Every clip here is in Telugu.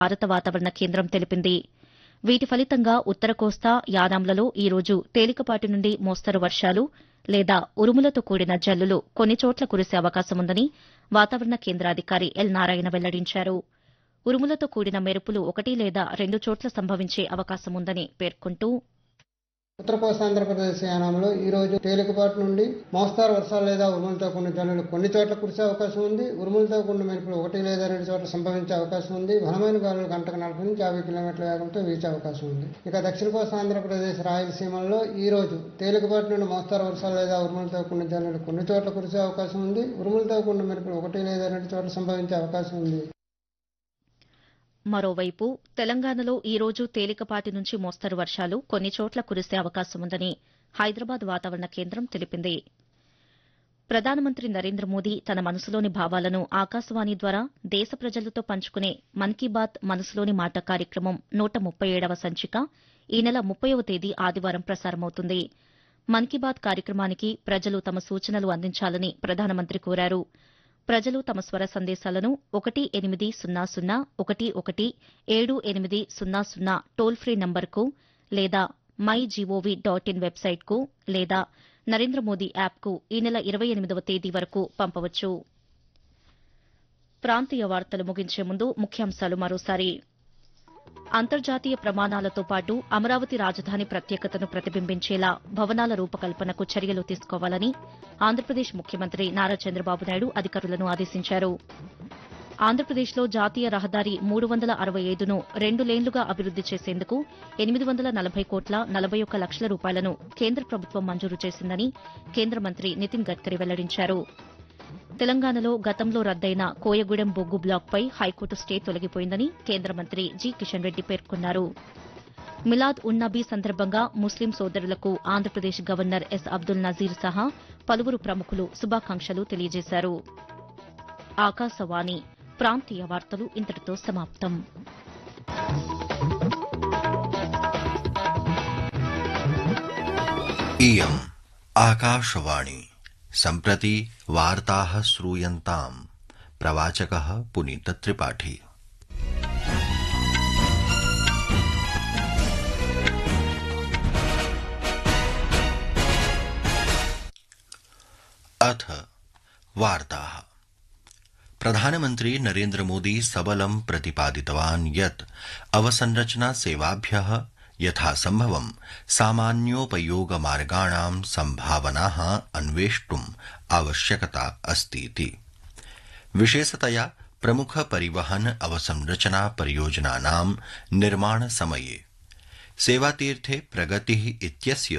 భారత వాతావరణ కేంద్రం తెలిపింది. వీటి ఫలితంగా ఉత్తర కోస్తా, యానాంలలో ఈ రోజు తేలికపాటి నుండి మోస్తరు వర్షాలు లేదా ఉరుములతో కూడిన జల్లులు కొన్ని చోట్ల కురిసే అవకాశముందని వాతావరణ కేంద్రాధికారి ఎల్ నారాయణ వెల్లడించారు. ఉరుములతో కూడిన మెరుపులు 1 లేదా 2 చోట్ల సంభవించే అవకాశముందని పేర్కొంటూ ఉత్తర కోస్తాంధ్రప్రదేశ్ యానాంలో ఈ రోజు తేలికపాటి నుండి మోస్తారు వర్షాలు లేదా ఉరుములతో కూడిన జల్లులు కొన్ని చోట్ల కురిసే అవకాశం ఉంది. ఉరుములతో కూడిన మెరుపులు 1 లేదా 2 చోట్ల సంభవించే అవకాశం ఉంది. బలమైన గాలులు గంటకు 40 నుంచి 50 కిలోమీటర్ల వేగంతో వీచే అవకాశం ఉంది. ఇక దక్షిణ కోస్తాంధ్రప్రదేశ్ రాయలసీమల్లో ఈ రోజు తేలికపాటి నుండి మోస్తారు వర్షాలు లేదా ఉరుములతో కూడిన జల్లులు కొన్ని చోట్ల కురిసే అవకాశం ఉంది. ఉరుములతో కూడిన మెరుపులు 1 లేదా 2 చోట్ల సంభవించే అవకాశం ఉంది. మరోవైపు తెలంగాణలో ఈ రోజు తేలికపాటి నుంచి మోస్తరు వర్షాలు కొన్ని చోట్ల కురిసే అవకాశముందని హైదరాబాద్ వాతావరణ కేంద్రం తెలిపింది. ప్రధానమంత్రి నరేంద్ర మోదీ తన మనసులోని భావాలను ఆకాశవాణి ద్వారా దేశ ప్రజలతో పంచుకునే మన్ కీ బాత్ మనసులోని మాట కార్యక్రమం 137వ సంచిక ఈ నెల 30వ తేదీ ఆదివారం ప్రసారమవుతుంది. మన్ కీ బాత్ కార్యక్రమానికి ప్రజలు తమ సూచనలు అందించాలని ప్రధానమంత్రి కోరారు. ప్రజలు తమ స్వర సందేశాలను 1800117800 టోల్ ఫ్రీ నంబర్కు లేదా mygov.in వెబ్సైట్కు లేదా నరేంద్ర మోదీ యాప్కు ఈ నెల 28వ తేదీ వరకు పంపవచ్చు. ప్రాంతీయ వార్తలు ముగించే ముందు ముఖ్యాంశాలు మరోసారి. అంతర్జాతీయ ప్రమాణాలతో పాటు అమరావతి రాజధాని ప్రత్యేకతను ప్రతిబింబించేలా భవనాల రూపకల్పనకు చర్యలు తీసుకోవాలని ఆంధ్రప్రదేశ్ ముఖ్యమంత్రి నారా చంద్రబాబు నాయుడు అధికారులను ఆదేశించారు. ఆంధ్రప్రదేశ్లో జాతీయ రహదారి 365ను 2 లేన్లుగా అభివృద్ది చేసేందుకు 840 కోట్ల 41 లక్షల రూపాయలను కేంద్ర ప్రభుత్వం మంజూరు చేసిందని కేంద్ర మంత్రి నితిన్ గడ్కరీ వెల్లడించారు. తెలంగాణలో గతంలో రద్దయిన కోయగూడెం బొగ్గు బ్లాక్పై హైకోర్టు స్టే తొలగిపోయిందని కేంద్ర మంత్రి జి కిషన్ రెడ్డి పేర్కొన్నారు. మిలాద్ ఉన్ నబీ సందర్భంగా ముస్లిం సోదరులకు ఆంధ్రప్రదేశ్ గవర్నర్ ఎస్ అబ్దుల్ నజీర్ సహా పలువురు ప్రముఖులు శుభాకాంక్షలు తెలియజేశారు. ఆకాశవాణి ప్రాంతీయ వార్తలు ఇంతటితో సమాప్తం. इयम् आकाशवाणी सम्प्रति वार्ताः श्रूयन्ताम्. प्रवाचकः पुनीत त्रिपाठी. अथ वार्ताः. प्रधानमन्त्री नरेन्द्र मोदी सबलं प्रतिपादितवान् यत् अवसंरचना सेवाभ्यः यथासम्भवं सामान्योपयोगमार्गाणां सम्भावनाः अन्वेष्टुम् आवश्यकता अस्तीति. विशेषतया प्रमुख परिवहन अवसंरचना परियोजनानां निर्माणसमये सेवातीर्थे प्रगतिः इत्यस्य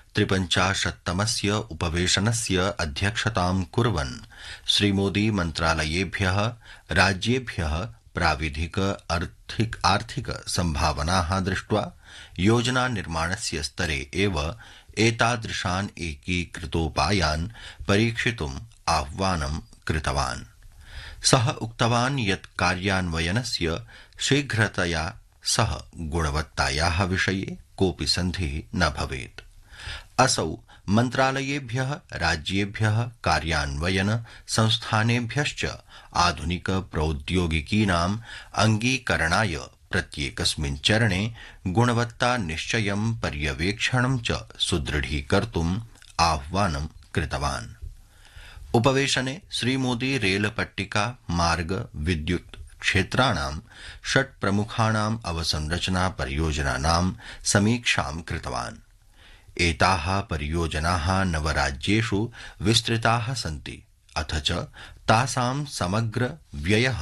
53तमस्य उपवेशनस्य अध्यक्षतां कुर्वन् श्रीमोदी मन्त्रालयेभ्यः राज्येभ्यः प्राविधिक आर्थिक सम्भावनाः दृष्ट्वा योजना निर्माणस्य स्तरे एव एतादृशान् एकीकृतोपायान् परीक्षितुम् आह्वानं कृतवान्. सः उक्तवान् यत् कार्यान्वयनस्य शीघ्रतया सह गुणवत्तायाः विषये कोऽपि सन्धिः न भवेत्. असौ मन्त्रालयेभ्यः राज्येभ्यः कार्यान्वयन संस्थानेभ्यश्च आधुनिक प्रौद्योगिकीनाम् अङ्गीकरणाय प्रत्येकस्मिन् चरणे गुणवत्ता निश्चयं पर्यवेक्षणं च सुदृढीकर्तुम् आह्वानं कृतवान्. उपवेशने श्रीमोदी रेलपट्टिका मार्ग विद्युत् क्षेत्राणां 6 प्रमुखाणाम् अवसंरचना परियोजनानां समीक्षां कृतवान्. एताः परियोजनाः 9 राज्येषु विस्तृताः सन्ति. अथ च तासां समग्र व्ययः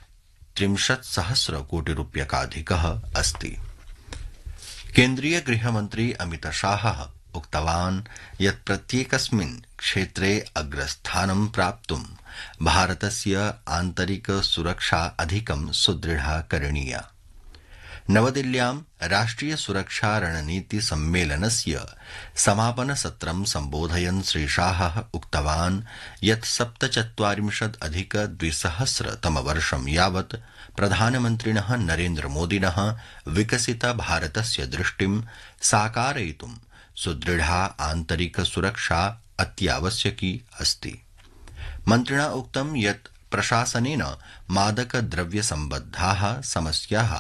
30,000 कोटिरूप्यकाधिकः अस्ति. केन्द्रीय गृहमन्त्री अमितशाहः उक्तवान् यत् प्रत्येकस्मिन् क्षेत्रे अग्रस्थानं प्राप्तुं भारतस्य आन्तरिक सुरक्षा अधिकं सुदृढा करणीया. नवदिल्ल्यां राष्ट्रिय सुरक्षा रणनीति सम्मेलनस्य समापन सत्रं सम्बोधयन् श्रीशाहः उक्तवान् यत् 47+2000 यावत् प्रधानमन्त्रिणः नरेन्द्र मोदिनः विकसित भारतस्य दृष्टिं साकारयितुं सुदृढा आन्तरिक सुरक्षा अत्यावश्यकी अस्ति. मन्त्रिणा उक्तं यत् प्रशासनेन मादकद्रव्यसम्बद्धाः समस्याः